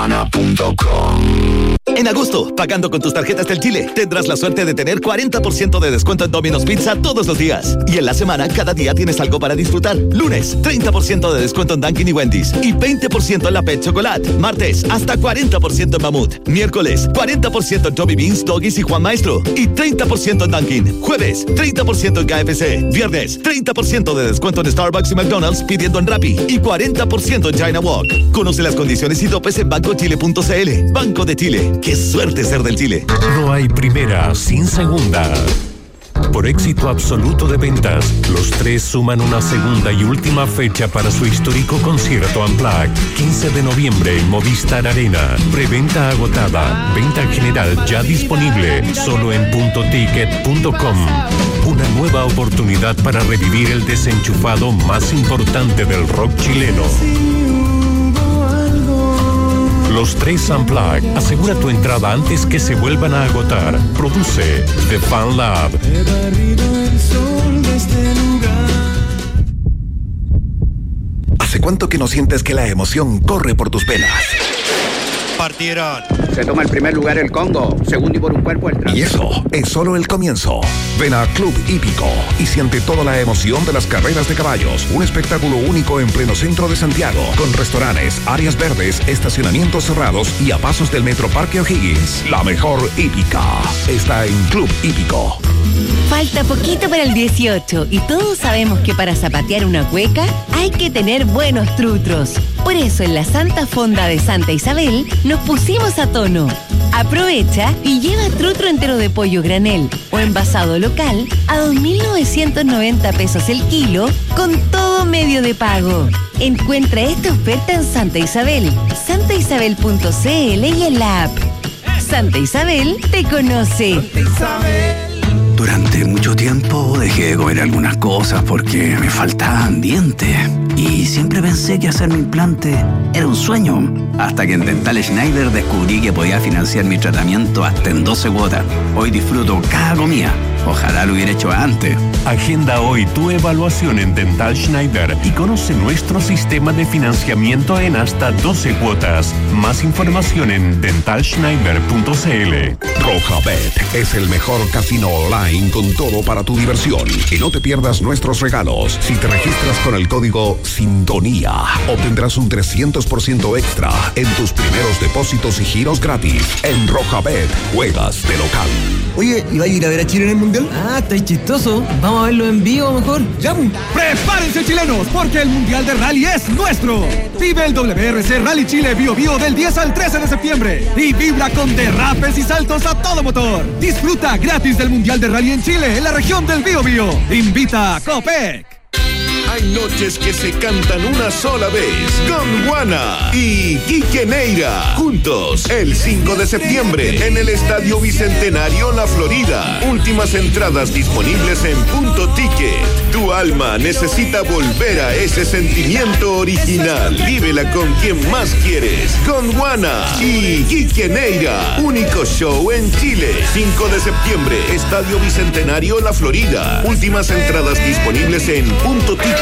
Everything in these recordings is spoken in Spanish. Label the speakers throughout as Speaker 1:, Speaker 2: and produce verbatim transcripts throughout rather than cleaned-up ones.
Speaker 1: Soriana punto com.
Speaker 2: En agosto, pagando con tus tarjetas del Chile, tendrás la suerte de tener cuarenta por ciento de descuento en Domino's Pizza todos los días. Y en la semana, cada día tienes algo para disfrutar. Lunes, treinta por ciento de descuento en Dunkin' y Wendy's. Y veinte por ciento en la Pet Chocolate. Martes, hasta cuarenta por ciento en Mamut. Miércoles, cuarenta por ciento en Toby Beans, Doggies y Juan Maestro. Y treinta por ciento en Dunkin'. Jueves, treinta por ciento en K F C. Viernes, treinta por ciento de descuento en Starbucks y McDonald's pidiendo en Rappi. Y cuarenta por ciento en China Walk. Conoce las condiciones y topes en banco chile punto c l. Banco de Chile. ¡Qué suerte ser del Chile!
Speaker 3: No hay primera sin segunda. Por éxito absoluto de ventas, los tres suman una segunda y última fecha para su histórico concierto Unplugged, quince de noviembre en Movistar Arena. Preventa agotada, venta general ya disponible, solo en punto ticket punto com. Una nueva oportunidad para revivir el desenchufado más importante del rock chileno. Los tres Unplugged. Asegura tu entrada antes que se vuelvan a agotar. Produce The Fan Lab.
Speaker 4: ¿Hace cuánto que no sientes que la emoción corre por tus venas?
Speaker 5: Partieron. Se toma el primer lugar el Congo, segundo y por un cuerpo el Trans.
Speaker 4: Y eso es solo el comienzo. Ven a Club Hípico y siente toda la emoción de las carreras de caballos. Un espectáculo único en pleno centro de Santiago, con restaurantes, áreas verdes, estacionamientos cerrados y a pasos del Metro Parque O'Higgins. La mejor hípica está en Club Hípico.
Speaker 6: Falta poquito para el dieciocho y todos sabemos que para zapatear una cueca hay que tener buenos trutros. Por eso en la Santa Fonda de Santa Isabel nos pusimos a tono. Aprovecha y lleva trutro entero de pollo granel o envasado local a dos mil novecientos noventa pesos el kilo con todo medio de pago. Encuentra esta oferta en Santa Isabel, santa isabel punto c l y en la app. Santa Isabel te conoce. Santa Isabel.
Speaker 7: Durante mucho tiempo dejé de comer algunas cosas porque me faltaban dientes. Y siempre pensé que hacerme implante era un sueño. Hasta que en Dental Schneider descubrí que podía financiar mi tratamiento hasta en doce cuotas. Hoy disfruto cada comida. Ojalá lo hubiera hecho antes.
Speaker 3: Agenda hoy tu evaluación en Dental Schneider y conoce nuestro sistema de financiamiento en hasta doce cuotas. Más información en dental schneider punto c l.
Speaker 4: Rojabet es el mejor casino online con todo para tu diversión. Y no te pierdas nuestros regalos. Si te registras con el código Sintonía, obtendrás un trescientos por ciento extra en tus primeros depósitos y giros gratis. En Rojabet, juegas de local.
Speaker 8: Oye, ¿y va a ir a ver a Chile en el Mundial? Ah, estáis chistoso. Vamos a verlo en vivo mejor. ¡Ya!
Speaker 9: ¡Prepárense, chilenos! Porque el Mundial de Rally es nuestro. Vive el W R C Rally Chile Bio Bio del diez al trece de septiembre. Y vibra con derrapes y saltos a todo motor. Disfruta gratis del Mundial de Rally en Chile, en la región del Bio Bio. Invita a Copec.
Speaker 10: Hay noches que se cantan una sola vez. Gondwana y Quique Neira. Juntos, el cinco de septiembre, en el Estadio Bicentenario La Florida. Últimas entradas disponibles en Punto Ticket. Tu alma necesita volver a ese sentimiento original. Vívela con quien más quieres. Gondwana y Quique Neira. Único show en Chile. cinco de septiembre, Estadio Bicentenario La Florida. Últimas entradas disponibles en Punto Ticket.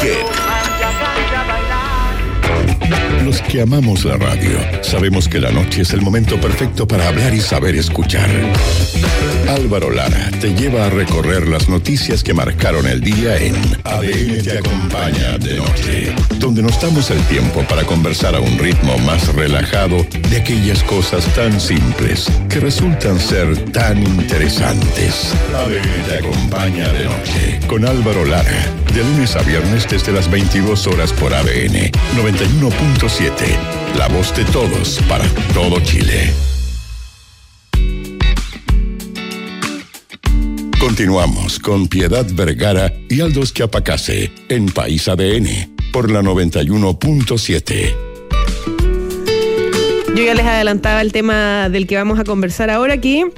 Speaker 11: Los que amamos la radio sabemos que la noche es el momento perfecto para hablar y saber escuchar. Álvaro Lara te lleva a recorrer las noticias que marcaron el día en A D N Te Acompaña de Noche, donde nos damos el tiempo para conversar a un ritmo más relajado de aquellas cosas tan simples que resultan ser tan interesantes. A D N Te Acompaña de Noche con Álvaro Lara, de lunes a viernes desde las veintidós horas por A D N noventa y uno punto siete, la voz de todos para todo Chile. Continuamos con Piedad Vergara y Aldous Chiapacase en País A D N por la noventa y uno punto siete.
Speaker 12: Yo ya les adelantaba el tema del que vamos a conversar ahora aquí.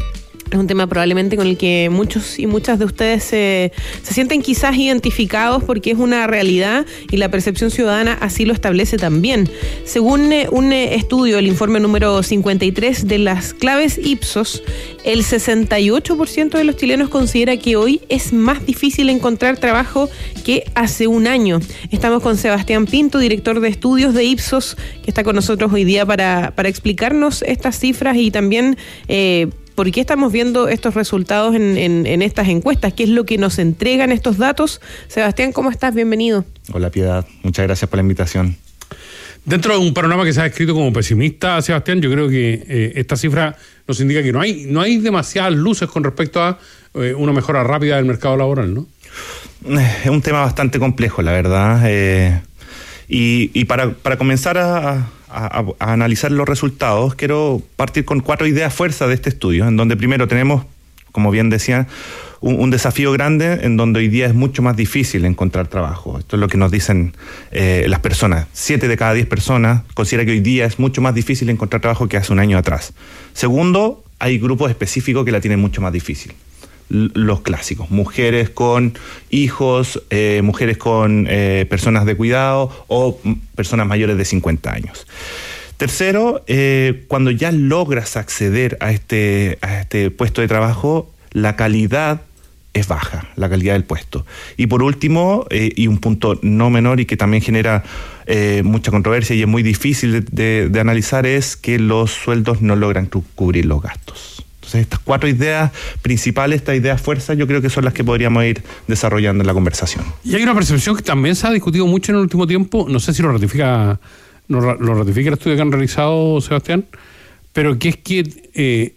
Speaker 1: Es un tema probablemente con el que muchos y muchas de ustedes se, se sienten quizás identificados porque es una realidad y la percepción ciudadana así lo establece también. Según eh, un eh, estudio, el informe número cincuenta y tres de las claves Ipsos, el sesenta y ocho por ciento de los chilenos considera que hoy es más difícil encontrar trabajo que hace un año. Estamos con Sebastián Pinto, director de estudios de Ipsos, que está con nosotros hoy día para, para explicarnos estas cifras y también eh, ¿por qué estamos viendo estos resultados en, en, en estas encuestas? ¿Qué es lo que nos entregan estos datos? Sebastián, ¿cómo estás? Bienvenido.
Speaker 12: Hola, Piedad. Muchas gracias por la invitación.
Speaker 13: Dentro de un panorama que se ha descrito como pesimista, Sebastián, yo creo que eh, esta cifra nos indica que no hay, no hay demasiadas luces con respecto a eh, una mejora rápida del mercado laboral, ¿no?
Speaker 12: Es un tema bastante complejo, la verdad. Eh, y, y para, para comenzar a... A, a analizar los resultados, quiero partir con cuatro ideas fuerza de este estudio, en donde primero tenemos, como bien decía, un, un desafío grande en donde hoy día es mucho más difícil encontrar trabajo. Esto es lo que nos dicen eh, las personas. Siete de cada diez personas considera que hoy día es mucho más difícil encontrar trabajo que hace un año atrás. Segundo, hay grupos específicos que la tienen mucho más difícil. Los clásicos, mujeres con hijos, eh, mujeres con eh, personas de cuidado o personas mayores de cincuenta años. Tercero, eh, cuando ya logras acceder a este, a este puesto de trabajo, la calidad es baja, la calidad del puesto. Y por último, eh, y un punto no menor y que también genera eh, mucha controversia y es muy difícil de, de, de analizar, es que los sueldos no logran cu- cubrir los gastos. Entonces, estas cuatro ideas principales, estas ideas fuerzas, yo creo que son las que podríamos ir desarrollando en la conversación.
Speaker 13: Y hay una percepción que también se ha discutido mucho en el último tiempo, no sé si lo ratifica, no, lo ratifica el estudio que han realizado, Sebastián, pero que es que eh,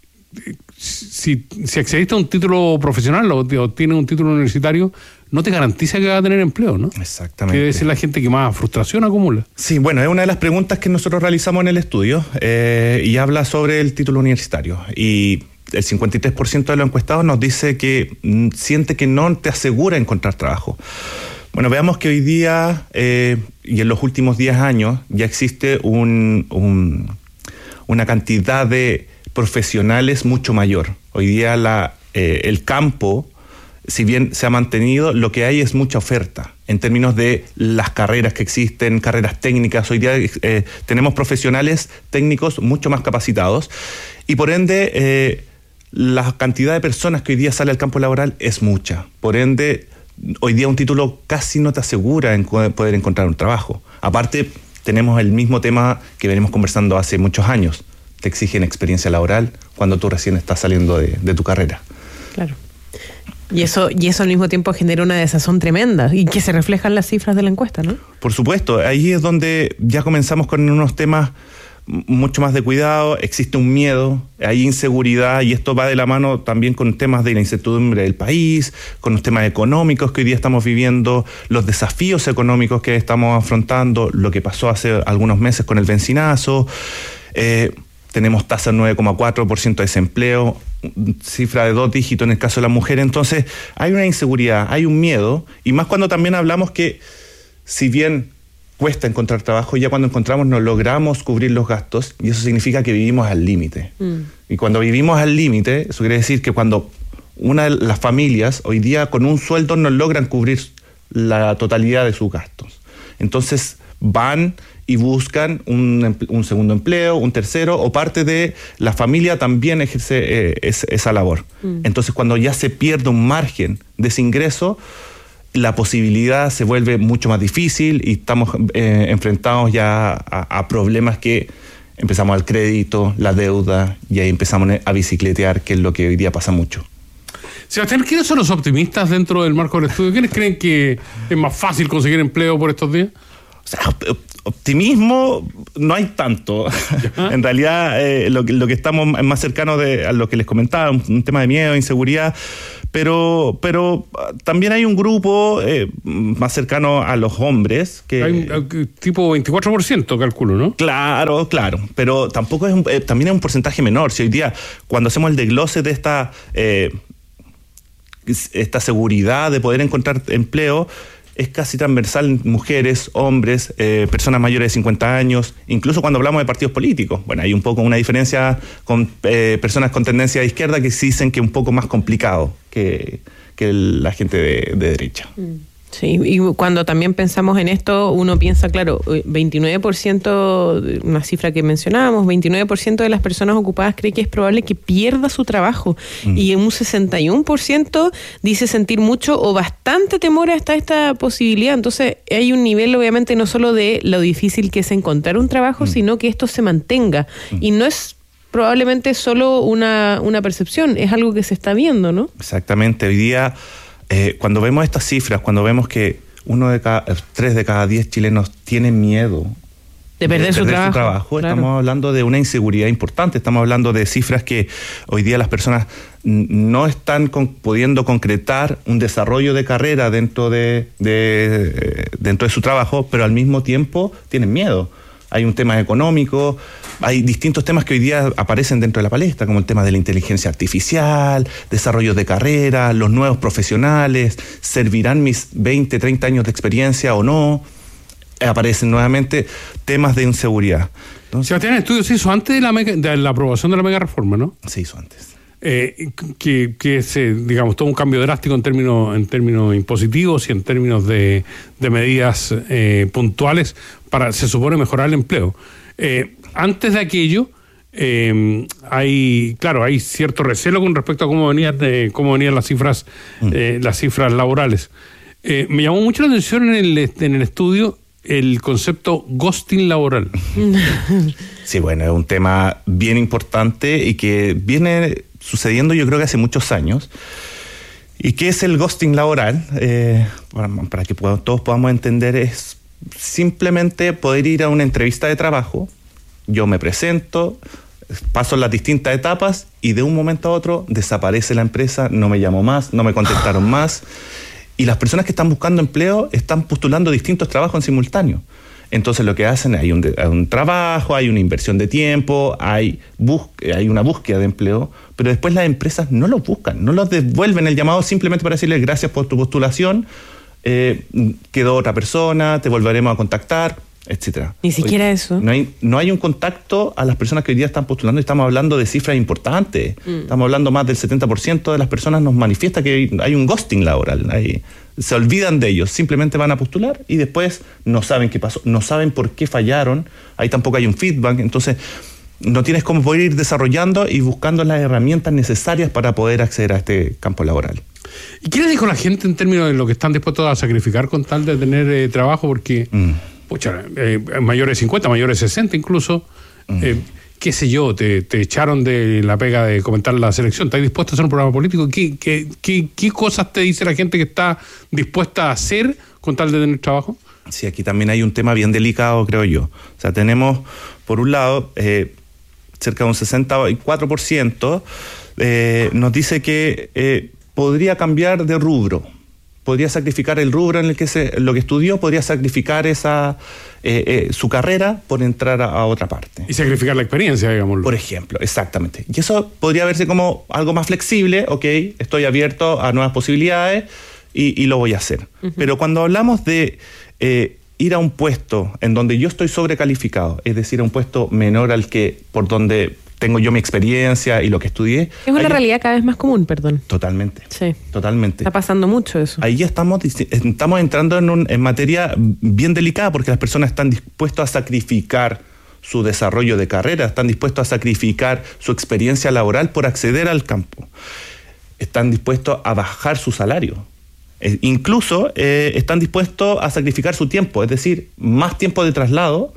Speaker 13: si, si accediste a un título profesional o, o tienes un título universitario, no te garantiza que va a tener empleo, ¿no?
Speaker 12: Exactamente.
Speaker 13: Que debe ser la gente que más frustración acumula.
Speaker 12: Sí, bueno, es una de las preguntas que nosotros realizamos en el estudio eh, y habla sobre el título universitario. Y el cincuenta y tres por ciento de los encuestados nos dice que mm, siente que no te asegura encontrar trabajo. Bueno, veamos que hoy día eh, y en los últimos diez años ya existe un, un, una cantidad de profesionales mucho mayor. Hoy día la, eh, el campo, si bien se ha mantenido, lo que hay es mucha oferta en términos de las carreras que existen, carreras técnicas. Hoy día eh, tenemos profesionales técnicos mucho más capacitados y por ende eh, la cantidad de personas que hoy día sale al campo laboral es mucha. Por ende, hoy día un título casi no te asegura en poder encontrar un trabajo. Aparte, tenemos el mismo tema que venimos conversando hace muchos años. Te exigen experiencia laboral cuando tú recién estás saliendo de, de tu carrera.
Speaker 1: Claro. Y eso, y eso al mismo tiempo genera una desazón tremenda y que se refleja en las cifras de la encuesta, ¿no?
Speaker 12: Por supuesto, ahí es donde ya comenzamos con unos temas mucho más de cuidado, existe un miedo, hay inseguridad y esto va de la mano también con temas de la incertidumbre del país, con los temas económicos que hoy día estamos viviendo, los desafíos económicos que estamos afrontando, lo que pasó hace algunos meses con el bencinazo, eh, tenemos tasa nueve coma cuatro por ciento de desempleo, cifra de dos dígitos en el caso de la mujer. Entonces hay una inseguridad, hay un miedo, y más cuando también hablamos que si bien cuesta encontrar trabajo, ya cuando encontramos no logramos cubrir los gastos, y eso significa que vivimos al límite. Mm. Y cuando vivimos al límite, eso quiere decir que cuando una de las familias hoy día con un sueldo no logran cubrir la totalidad de sus gastos. Entonces van y buscan un, un segundo empleo, un tercero, o parte de la familia también ejerce eh, es, esa labor. Mm. Entonces, cuando ya se pierde un margen de ese ingreso, la posibilidad se vuelve mucho más difícil y estamos eh, enfrentados ya a, a problemas que empezamos al crédito, la deuda, y ahí empezamos a bicicletear, que es lo que hoy día pasa mucho.
Speaker 13: Sebastián, ¿quiénes son los optimistas dentro del marco del estudio? ¿Quiénes creen que es más fácil conseguir empleo por estos días?
Speaker 12: O sea, optimismo no hay tanto. En realidad, eh, lo, lo que estamos más cercanos de, a lo que les comentaba, un, un tema de miedo, inseguridad, pero pero también hay un grupo eh, más cercano a los hombres. Que
Speaker 13: hay un, tipo veinticuatro por ciento, calculo, ¿no?
Speaker 12: Claro, claro, pero tampoco es un, eh, también es un porcentaje menor. Si hoy día, cuando hacemos el desglose de esta, eh, esta seguridad de poder encontrar empleo, es casi transversal, mujeres, hombres, eh, personas mayores de cincuenta años, incluso cuando hablamos de partidos políticos. Bueno, hay un poco una diferencia con eh, personas con tendencia de izquierda que sí dicen que es un poco más complicado que, que la gente de, de derecha.
Speaker 1: Mm. Sí, y cuando también pensamos en esto, uno piensa, claro, veintinueve por ciento, una cifra que mencionábamos, veintinueve por ciento de las personas ocupadas cree que es probable que pierda su trabajo, mm. y un sesenta y uno por ciento dice sentir mucho o bastante temor hasta esta posibilidad. Entonces hay un nivel, obviamente, no solo de lo difícil que es encontrar un trabajo, mm. sino que esto se mantenga, mm. y no es probablemente solo una, una percepción, es algo que se está viendo, ¿no?
Speaker 12: Exactamente, hoy día... Eh, cuando vemos estas cifras, cuando vemos que uno de cada, tres de cada diez chilenos tienen miedo
Speaker 1: de perder, de
Speaker 12: su,
Speaker 1: perder trabajo,
Speaker 12: su trabajo,
Speaker 1: claro.
Speaker 12: Estamos hablando de una inseguridad importante, estamos hablando de cifras que hoy día las personas no están con, pudiendo concretar un desarrollo de carrera dentro de, de, eh, dentro de su trabajo, pero al mismo tiempo tienen miedo. Hay un tema económico, hay distintos temas que hoy día aparecen dentro de la palestra, como el tema de la inteligencia artificial, desarrollo de carrera, los nuevos profesionales, ¿servirán mis veinte, treinta años de experiencia o no? Aparecen nuevamente temas de inseguridad.
Speaker 13: Entonces, Sebastián, el estudio se hizo antes de la, mega, de la aprobación de la mega reforma, ¿no?
Speaker 12: Se hizo antes.
Speaker 13: Eh, que, que es, eh, digamos, todo un cambio drástico en términos, en términos impositivos y en términos de, de medidas eh, puntuales para, se supone, mejorar el empleo. Eh, antes de aquello, eh, hay, claro, hay cierto recelo con respecto a cómo venían, de, cómo venían las cifras, mm. eh, las cifras laborales. Eh, me llamó mucho la atención en el, en el estudio el concepto ghosting laboral.
Speaker 12: Sí, bueno, es un tema bien importante y que viene sucediendo yo creo que hace muchos años. ¿Y qué es el ghosting laboral? Eh, para, para que podamos, todos podamos entender, es simplemente poder ir a una entrevista de trabajo, yo me presento, paso las distintas etapas y de un momento a otro desaparece la empresa, no me llamó más, no me contactaron más, y las personas que están buscando empleo están postulando distintos trabajos en simultáneo. Entonces lo que hacen, hay un, hay un trabajo, hay una inversión de tiempo, hay, bus, hay una búsqueda de empleo, pero después las empresas no los buscan, no los devuelven el llamado simplemente para decirles gracias por tu postulación, eh, quedó otra persona, te volveremos a contactar, etcétera.
Speaker 1: Ni siquiera
Speaker 12: Oye,
Speaker 1: eso.
Speaker 12: No hay, no hay un contacto a las personas que hoy día están postulando y estamos hablando de cifras importantes. Mm. Estamos hablando más del setenta por ciento de las personas nos manifiesta que hay un ghosting laboral. Hay, se olvidan de ellos, simplemente van a postular y después no saben qué pasó, no saben por qué fallaron, ahí tampoco hay un feedback, entonces no tienes cómo poder ir desarrollando y buscando las herramientas necesarias para poder acceder a este campo laboral.
Speaker 13: ¿Y qué le dijo la gente en términos de lo que están dispuestos a sacrificar con tal de tener eh, trabajo? Porque, mm. pucha, eh, mayores de cincuenta, mayores de sesenta incluso, mm. eh, qué sé yo, te, te echaron de la pega de comentar la selección, ¿estás dispuesto a hacer un programa político? ¿Qué, qué, qué, qué cosas te dice la gente que está dispuesta a hacer con tal de tener trabajo?
Speaker 12: Sí, aquí también hay un tema bien delicado, creo yo. O sea, tenemos, por un lado, eh, cerca de un sesenta y cuatro por ciento eh, nos dice que eh, podría cambiar de rubro. Podría sacrificar el rubro en el que se, lo que estudió, podría sacrificar esa eh, eh, su carrera por entrar a, a otra parte.
Speaker 13: Y sacrificar la experiencia, digámoslo.
Speaker 12: Por ejemplo, exactamente. Y eso podría verse como algo más flexible, ok, estoy abierto a nuevas posibilidades y, y lo voy a hacer. Uh-huh. Pero cuando hablamos de eh, ir a un puesto en donde yo estoy sobrecalificado, es decir, a un puesto menor al que por donde tengo yo mi experiencia y lo que estudié.
Speaker 1: Es una
Speaker 12: ahí,
Speaker 1: realidad cada vez más común, perdón.
Speaker 12: Totalmente.
Speaker 1: Sí.
Speaker 12: Totalmente.
Speaker 1: Está pasando mucho eso.
Speaker 12: Ahí ya estamos, estamos entrando en, un, en materia bien delicada porque las personas están dispuestas a sacrificar su desarrollo de carrera, están dispuestos a sacrificar su experiencia laboral por acceder al campo. Están dispuestos a bajar su salario. Eh, incluso eh, están dispuestos a sacrificar su tiempo, es decir, más tiempo de traslado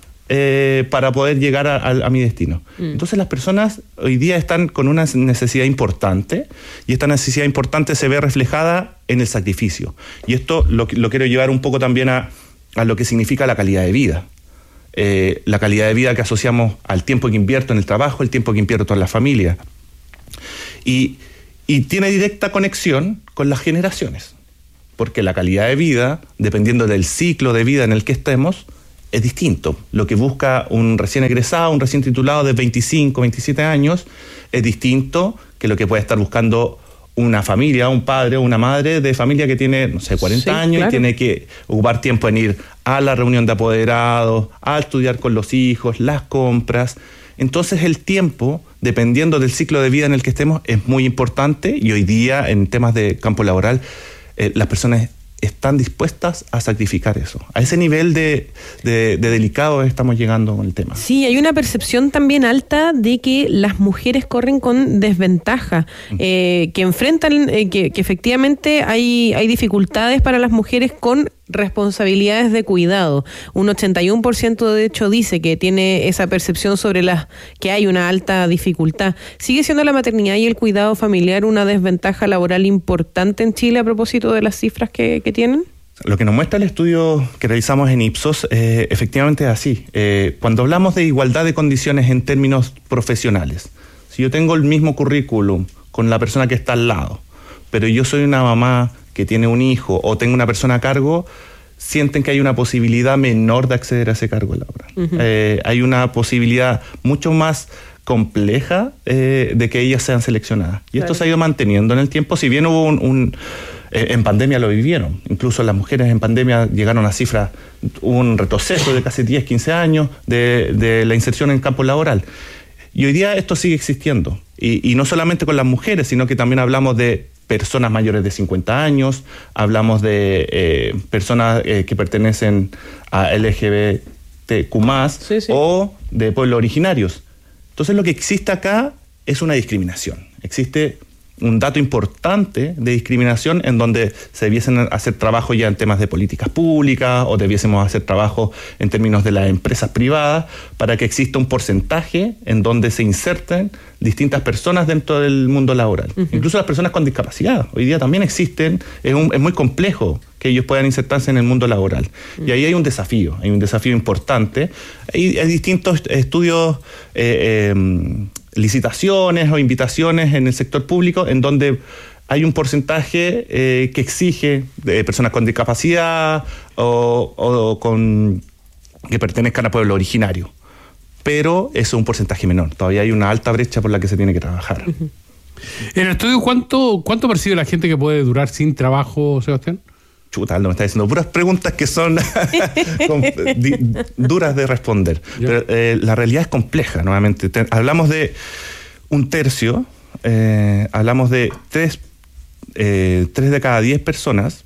Speaker 12: Eh, para poder llegar a, a, a mi destino. Mm. Entonces las personas hoy día están con una necesidad importante y esta necesidad importante se ve reflejada en el sacrificio. Y esto lo, lo quiero llevar un poco también a, a lo que significa la calidad de vida. Eh, la calidad de vida que asociamos al tiempo que invierto en el trabajo, el tiempo que invierto en la familia. Y, y tiene directa conexión con las generaciones. Porque la calidad de vida, dependiendo del ciclo de vida en el que estemos, es distinto. Lo que busca un recién egresado, un recién titulado de veinticinco, veintisiete años, es distinto que lo que puede estar buscando una familia, un padre o una madre de familia que tiene, no sé, cuarenta sí, años claro. y tiene que ocupar tiempo en ir a la reunión de apoderados, a estudiar con los hijos, las compras. Entonces el tiempo, dependiendo del ciclo de vida en el que estemos, es muy importante y hoy día en temas de campo laboral eh, las personas están dispuestas a sacrificar eso. A ese nivel de, de, de delicado estamos llegando con el tema.
Speaker 1: Sí, hay una percepción también alta de que las mujeres corren con desventaja, uh-huh. eh, que enfrentan, eh, que, que efectivamente hay, hay dificultades para las mujeres con responsabilidades de cuidado. Un ochenta y uno por ciento de hecho dice que tiene esa percepción sobre las que hay una alta dificultad. ¿Sigue siendo la maternidad y el cuidado familiar una desventaja laboral importante en Chile a propósito de las cifras que, que tienen?
Speaker 12: Lo que nos muestra el estudio que realizamos en Ipsos, eh, efectivamente es así. Eh, cuando hablamos de igualdad de condiciones en términos profesionales, si yo tengo el mismo currículum con la persona que está al lado, pero yo soy una mamá que tiene un hijo o tengo una persona a cargo, sienten que hay una posibilidad menor de acceder a ese cargo laboral. Uh-huh. Eh, hay una posibilidad mucho más compleja eh, de que ellas sean seleccionadas. Y claro. esto se ha ido manteniendo en el tiempo, si bien hubo un... un eh, en pandemia lo vivieron. Incluso las mujeres en pandemia llegaron a cifras, hubo un retroceso de casi diez, quince años de, de la inserción en el campo laboral. Y hoy día esto sigue existiendo. Y, y no solamente con las mujeres, sino que también hablamos de personas mayores de cincuenta años, hablamos de eh, personas eh, que pertenecen a L G B T Q más, sí, sí. o de pueblos originarios. Entonces lo que existe acá es una discriminación. Existe un dato importante de discriminación en donde se debiesen hacer trabajo ya en temas de políticas públicas o debiésemos hacer trabajo en términos de las empresas privadas para que exista un porcentaje en donde se inserten distintas personas dentro del mundo laboral. Uh-huh. Incluso las personas con discapacidad. Hoy día también existen, es, un, es muy complejo que ellos puedan insertarse en el mundo laboral. Uh-huh. Y ahí hay un desafío, hay un desafío importante. Hay, hay distintos estudios... Eh, eh, licitaciones o invitaciones en el sector público en donde hay un porcentaje eh, que exige de personas con discapacidad o, o con que pertenezcan a pueblo originario, pero eso es un porcentaje menor. Todavía hay una alta brecha por la que se tiene que trabajar.
Speaker 13: Uh-huh. En el estudio, ¿cuánto, cuánto percibe la gente que puede durar sin trabajo, Sebastián?
Speaker 12: Chuta, Aldo me está diciendo puras preguntas que son con, di, duras de responder. Yeah. Pero eh, la realidad es compleja, nuevamente. Te, hablamos de un tercio, eh, hablamos de tres, eh, tres de cada diez personas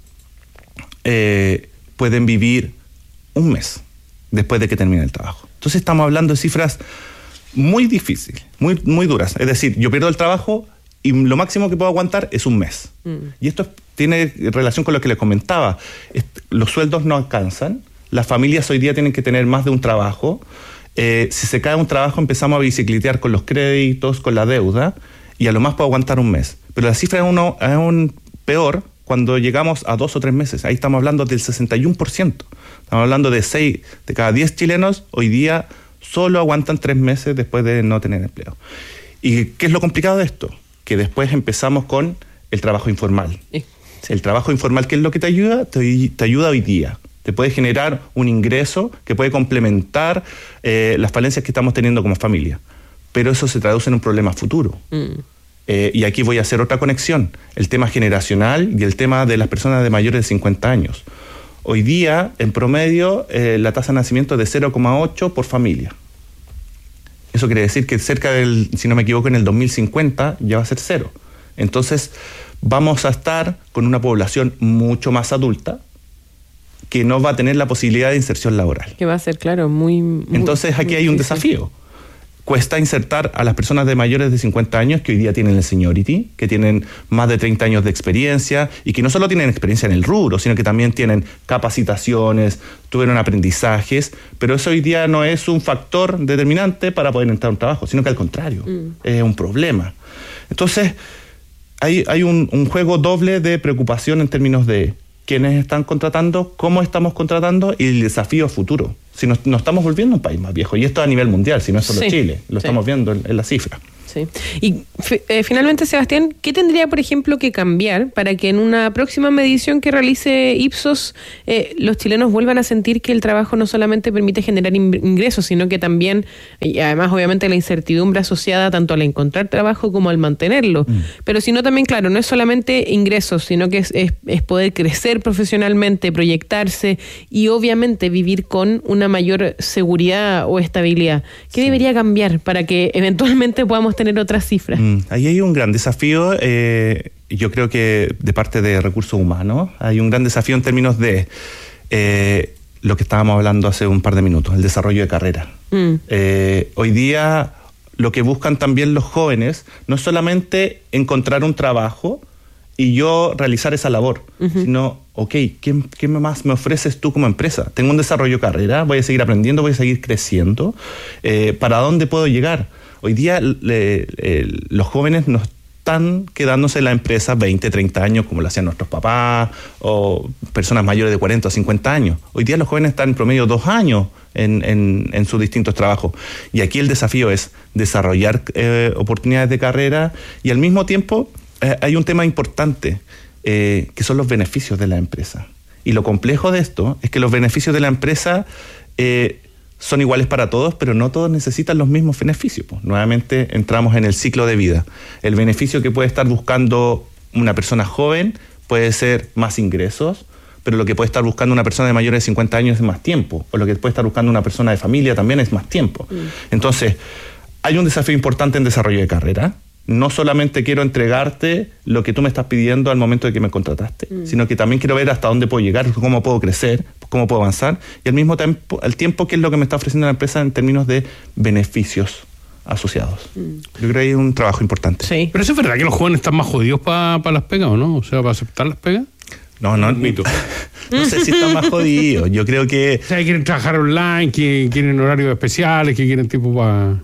Speaker 12: eh, pueden vivir un mes después de que termine el trabajo. Entonces estamos hablando de cifras muy difíciles, muy, muy duras. Es decir, yo pierdo el trabajo y lo máximo que puedo aguantar es un mes. Mm. Y esto tiene relación con lo que les comentaba. Los sueldos no alcanzan, las familias hoy día tienen que tener más de un trabajo. Eh, si se cae un trabajo empezamos a bicicletear con los créditos, con la deuda, y a lo más puedo aguantar un mes. Pero la cifra es, uno, es un peor cuando llegamos a dos o tres meses. Ahí estamos hablando del sesenta y uno por ciento. Estamos hablando de seis de cada diez chilenos hoy día solo aguantan tres meses después de no tener empleo. ¿Y qué es lo complicado de esto? Que después empezamos con el trabajo informal. Sí. El trabajo informal, ¿qué es lo que te ayuda? Te, te ayuda hoy día. Te puede generar un ingreso que puede complementar eh, las falencias que estamos teniendo como familia. Pero eso se traduce en un problema futuro. Mm. Eh, y aquí voy a hacer otra conexión. El tema generacional y el tema de las personas de mayores de cincuenta años. Hoy día, en promedio, eh, la tasa de nacimiento es de cero coma ocho por familia. Eso quiere decir que cerca del, si no me equivoco, en el dos mil cincuenta ya va a ser cero. Entonces, vamos a estar con una población mucho más adulta que no va a tener la posibilidad de inserción laboral.
Speaker 1: Que va a ser, claro, muy... muy
Speaker 12: Entonces, aquí muy hay un difícil. desafío. Cuesta insertar a las personas de mayores de cincuenta años que hoy día tienen el seniority, que tienen más de treinta años de experiencia y que no solo tienen experiencia en el rubro, sino que también tienen capacitaciones, tuvieron aprendizajes, pero eso hoy día no es un factor determinante para poder entrar a un trabajo, sino que al contrario, mm. es un problema. Entonces, hay, hay un, un juego doble de preocupación en términos de quiénes están contratando, cómo estamos contratando y el desafío futuro. Si nos, nos estamos volviendo un país más viejo, y esto a nivel mundial, si no es solo sí, Chile, lo sí. estamos viendo en, en la cifra.
Speaker 1: Sí. Y eh, finalmente, Sebastián, ¿qué tendría, por ejemplo, que cambiar para que en una próxima medición que realice Ipsos eh, los chilenos vuelvan a sentir que el trabajo no solamente permite generar ingresos, sino que también, y además obviamente la incertidumbre asociada tanto al encontrar trabajo como al mantenerlo, mm. pero sino también, claro, no es solamente ingresos, sino que es, es, es poder crecer profesionalmente, proyectarse y obviamente vivir con una mayor seguridad o estabilidad? ¿Qué sí. debería cambiar para que eventualmente podamos tener otras cifras?
Speaker 12: Mm, ahí hay un gran desafío, eh, yo creo que de parte de recursos humanos, hay un gran desafío en términos de eh, lo que estábamos hablando hace un par de minutos, el desarrollo de carrera. Mm. Eh, hoy día lo que buscan también los jóvenes no es solamente encontrar un trabajo y yo realizar esa labor, uh-huh. sino, ok, ¿qué, ¿qué más me ofreces tú como empresa? Tengo un desarrollo de carrera, voy a seguir aprendiendo, voy a seguir creciendo, eh, ¿para dónde puedo llegar? Hoy día le, le, los jóvenes no están quedándose en la empresa veinte, treinta años como lo hacían nuestros papás o personas mayores de cuarenta o cincuenta años. Hoy día los jóvenes están en promedio dos años en, en, en sus distintos trabajos. Y aquí el desafío es desarrollar eh, oportunidades de carrera y al mismo tiempo eh, hay un tema importante eh, que son los beneficios de la empresa. Y lo complejo de esto es que los beneficios de la empresa eh, son iguales para todos, pero no todos necesitan los mismos beneficios. Pues, nuevamente entramos en el ciclo de vida. El beneficio que puede estar buscando una persona joven puede ser más ingresos, pero lo que puede estar buscando una persona de mayores de cincuenta años es más tiempo, o lo que puede estar buscando una persona de familia también es más tiempo. Mm. Entonces, hay un desafío importante en desarrollo de carrera. No solamente quiero entregarte lo que tú me estás pidiendo al momento de que me contrataste, mm. sino que también quiero ver hasta dónde puedo llegar, cómo puedo crecer, cómo puedo avanzar, y al mismo tiempo, al tiempo qué es lo que me está ofreciendo la empresa en términos de beneficios asociados. Mm. Yo creo que hay un trabajo importante.
Speaker 13: Sí. Pero eso es verdad que los jóvenes están más jodidos para pa las pegas, ¿o no? O sea, para aceptar las pegas.
Speaker 12: No, no, mito. No sé si están más jodidos. Yo creo que...
Speaker 13: O sea, que quieren trabajar online, que quieren horarios especiales, que quieren tiempo para...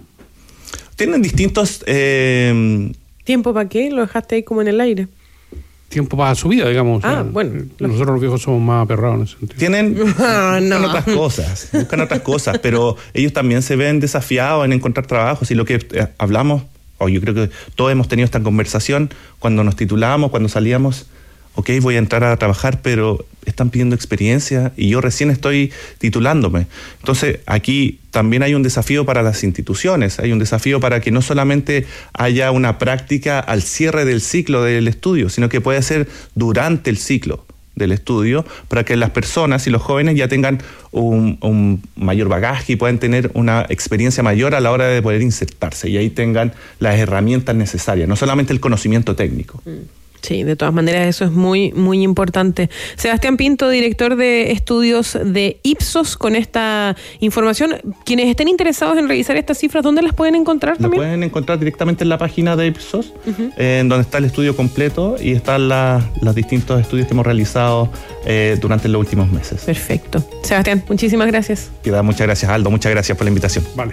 Speaker 12: Tienen distintos... Eh...
Speaker 1: ¿Tiempo para qué? Lo dejaste ahí como en el aire.
Speaker 13: Tiempo para su vida, digamos.
Speaker 1: Ah,
Speaker 13: o sea,
Speaker 1: bueno.
Speaker 13: Nosotros los viejos somos más aperrados en ese sentido.
Speaker 12: Tienen...
Speaker 1: Ah, no.
Speaker 12: Buscan otras cosas. Buscan otras cosas, pero ellos también se ven desafiados en encontrar trabajos. Y lo que eh, hablamos, o yo creo que todos hemos tenido esta conversación cuando nos titulábamos, cuando salíamos... Ok, voy a entrar a trabajar, pero están pidiendo experiencia y yo recién estoy titulándome. Entonces, aquí también hay un desafío para las instituciones, hay un desafío para que no solamente haya una práctica al cierre del ciclo del estudio, sino que puede ser durante el ciclo del estudio, para que las personas y los jóvenes ya tengan un, un mayor bagaje y puedan tener una experiencia mayor a la hora de poder insertarse y ahí tengan las herramientas necesarias, no solamente el conocimiento técnico. Mm.
Speaker 1: Sí, de todas maneras eso es muy, muy importante. Sebastián Pinto, director de estudios de Ipsos, con esta información. Quienes estén interesados en revisar estas cifras, ¿dónde las pueden encontrar también?
Speaker 12: Las pueden encontrar directamente en la página de Ipsos, uh-huh. eh, en donde está el estudio completo y están la, los distintos estudios que hemos realizado eh, durante los últimos meses.
Speaker 1: Perfecto. Sebastián, muchísimas gracias.
Speaker 12: Queda, muchas gracias, Aldo. Muchas gracias por la invitación.
Speaker 13: Vale.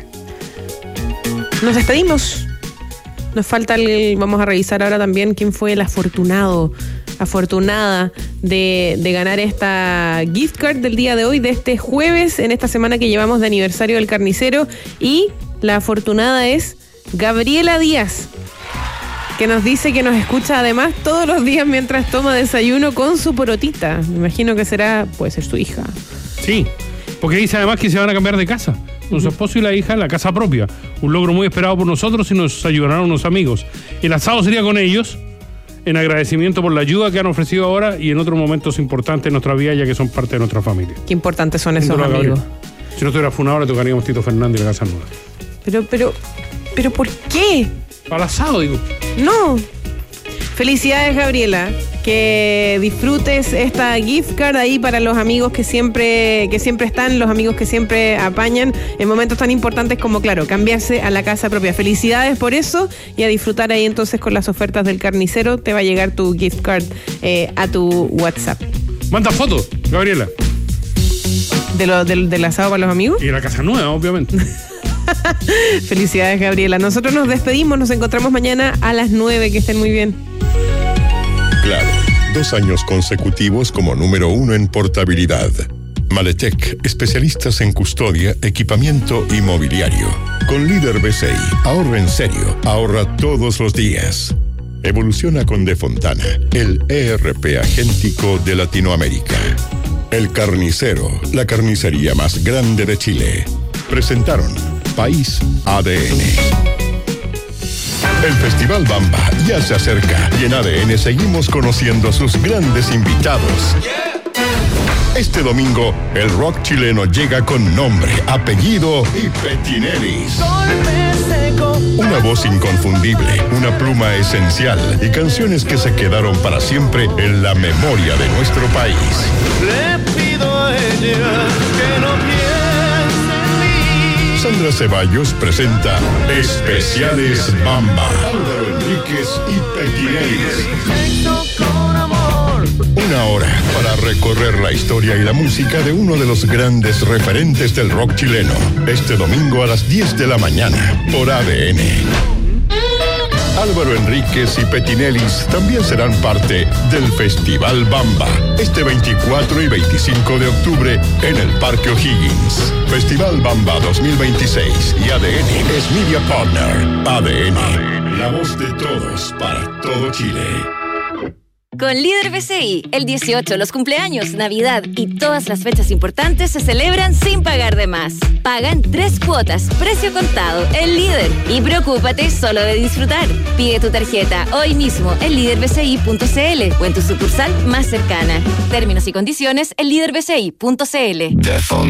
Speaker 1: Nos despedimos. Nos falta el, vamos a revisar ahora también quién fue el afortunado, afortunada de, de ganar esta gift card del día de hoy, de este jueves, en esta semana que llevamos de aniversario del carnicero. Y la afortunada es Gabriela Díaz, que nos dice que nos escucha además todos los días mientras toma desayuno con su porotita. Me imagino que será, puede ser su hija.
Speaker 13: Sí, porque dice además que se van a cambiar de casa. Con su esposo y la hija en la casa propia. Un logro muy esperado por nosotros y nos ayudarán unos amigos. El asado sería con ellos, en agradecimiento por la ayuda que han ofrecido ahora y en otros momentos importantes en nuestra vida, ya que son parte de nuestra familia.
Speaker 1: Qué importantes son esos amigos. Gabriel.
Speaker 13: Si no estuviera funado, le tocaríamos Tito Fernández y la Casa Nueva.
Speaker 1: Pero, pero, pero, ¿por qué?
Speaker 13: Para el asado, digo.
Speaker 1: No. Felicidades, Gabriela. Que disfrutes esta gift card ahí para los amigos que siempre, que siempre están, los amigos que siempre apañan en momentos tan importantes como, claro, cambiarse a la casa propia. Felicidades por eso y a disfrutar ahí entonces con las ofertas del carnicero. Te va a llegar tu gift card eh, a tu WhatsApp.
Speaker 13: Manda fotos, Gabriela.
Speaker 1: ¿De lo, del, del asado para los amigos?
Speaker 13: Y la Casa Nueva, obviamente.
Speaker 1: Felicidades, Gabriela. Nosotros nos despedimos, nos encontramos mañana a las nueve. Que estén muy bien.
Speaker 11: Claro, dos años consecutivos como número uno en portabilidad. Maletec, especialistas en custodia, equipamiento y mobiliario. Con Líder B C I, ahorra en serio, ahorra todos los días. Evoluciona con De Fontana, el E R P agéntico de Latinoamérica. El Carnicero, la carnicería más grande de Chile. Presentaron País A D N. El Festival Bamba ya se acerca y en A D N seguimos conociendo a sus grandes invitados. Este domingo, el rock chileno llega con nombre, apellido y petineris. Una voz inconfundible, una pluma esencial y canciones que se quedaron para siempre en la memoria de nuestro país.
Speaker 14: Le pido a ella que no piense en mí.
Speaker 11: Sandra Ceballos presenta Especiales Bamba. Álvaro Enríquez y petineris. Una hora para recorrer la historia y la música de uno de los grandes referentes del rock chileno. Este domingo a las diez de la mañana por A D N. Álvaro Enríquez y Petinelis también serán parte del Festival Bamba este veinticuatro y veinticinco de octubre en el Parque O'Higgins. Festival Bamba dos mil veintiséis y A D N es Media Partner. A D N, la voz de todos para todo Chile.
Speaker 15: Con Líder B C I, el dieciocho, los cumpleaños, Navidad y todas las fechas importantes se celebran sin pagar de más. Paga en tres cuotas, precio contado, el Líder. Y preocúpate solo de disfrutar. Pide tu tarjeta hoy mismo en líder b c i punto c l o en tu sucursal más cercana. Términos y condiciones en líder b c i punto c l.